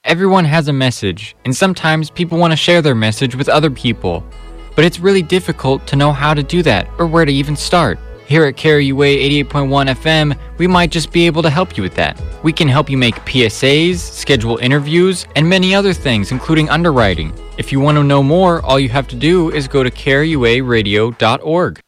Everyone has a message, and sometimes people want to share their message with other people. But it's really difficult to know how to do that or where to even start. Here at KRUA 88.1 FM, we might just be able to help you with that. We can help you make PSAs, schedule interviews, and many other things, including underwriting. If you want to know more, all you have to do is go to KRUAradio.org.